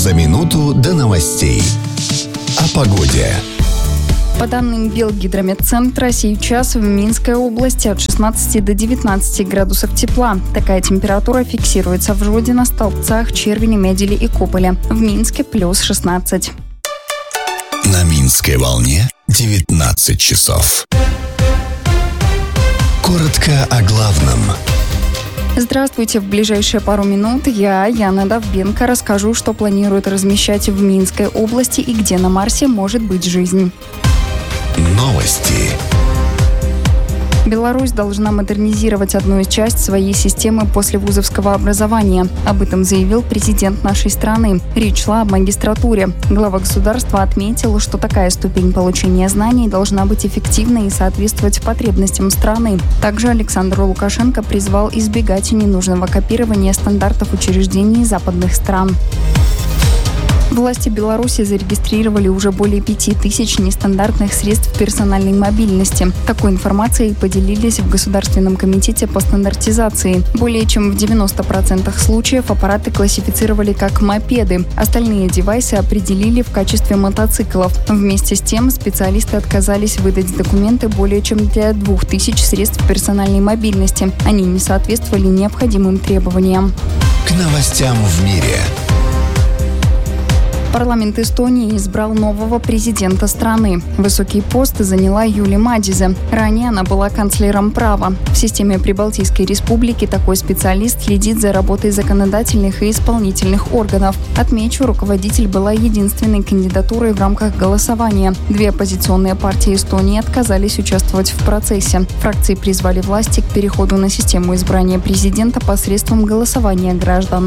За минуту до новостей. О погоде. По данным Белгидрометцентра, сейчас в Минской области от 16 до 19 градусов тепла. Такая температура фиксируется в Жодино, Столбцах, Червине, Меделе и Кополе. В Минске плюс 16. На Минской волне 19 часов. Коротко о главном. Здравствуйте. В ближайшие пару минут я, Яна Довбенко, расскажу, что планируют размещать в Минской области и где на Марсе может быть жизнь. Новости. Беларусь должна модернизировать одну часть своей системы послевузовского образования. Об этом заявил президент нашей страны. Речь шла об магистратуре. Глава государства отметил, что такая ступень получения знаний должна быть эффективной и соответствовать потребностям страны. Также Александр Лукашенко призвал избегать ненужного копирования стандартов учреждений западных стран. Власти Беларуси зарегистрировали уже более 5000 нестандартных средств персональной мобильности. Такой информацией поделились в Государственном комитете по стандартизации. Более чем в 90% случаев аппараты классифицировали как мопеды. Остальные девайсы определили в качестве мотоциклов. Вместе с тем специалисты отказались выдать документы более чем для 2000 средств персональной мобильности. Они не соответствовали необходимым требованиям. К новостям в мире. Парламент Эстонии избрал нового президента страны. Высокий пост заняла Юли Мадизе. Ранее она была канцлером права. В системе Прибалтийской республики такой специалист следит за работой законодательных и исполнительных органов. Отмечу, руководитель была единственной кандидатурой в рамках голосования. 2 оппозиционные партии Эстонии отказались участвовать в процессе. Фракции призвали власти к переходу на систему избрания президента посредством голосования граждан.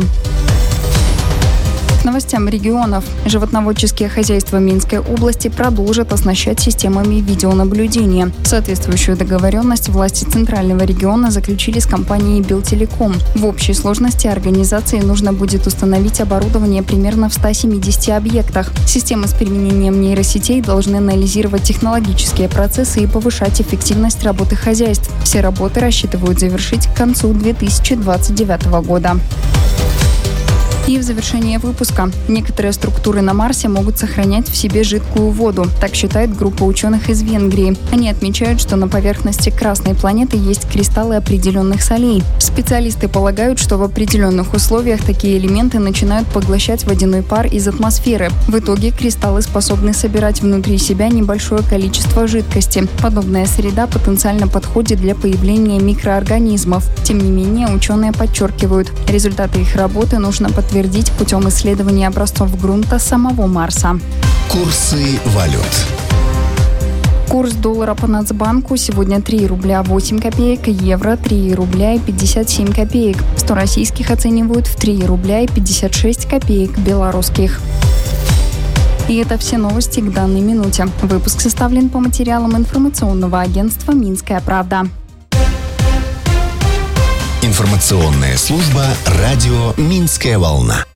К новостям регионов. Животноводческие хозяйства Минской области продолжат оснащать системами видеонаблюдения. Соответствующую договоренность власти Центрального региона заключили с компанией Белтелеком. В общей сложности организации нужно будет установить оборудование примерно в 170 объектах. Системы с применением нейросетей должны анализировать технологические процессы и повышать эффективность работы хозяйств. Все работы рассчитывают завершить к концу 2029 года. И в завершение выпуска. Некоторые структуры на Марсе могут сохранять в себе жидкую воду. Так считает группа ученых из Венгрии. Они отмечают, что на поверхности Красной планеты есть кристаллы определенных солей. Специалисты полагают, что в определенных условиях такие элементы начинают поглощать водяной пар из атмосферы. В итоге кристаллы способны собирать внутри себя небольшое количество жидкости. Подобная среда потенциально подходит для появления микроорганизмов. Тем не менее, ученые подчеркивают, результаты их работы нужно подтвердить путем исследования образцов грунта самого Марса. Курсы валют. Курс доллара по Нацбанку сегодня 3 рубля 8 копеек, евро 3 рубля и 57 копеек. 100 российских оценивают в 3 рубля и 56 копеек белорусских. И это все новости к данной минуте. Выпуск составлен по материалам информационного агентства «Минская правда». Информационная служба радио «Минская волна».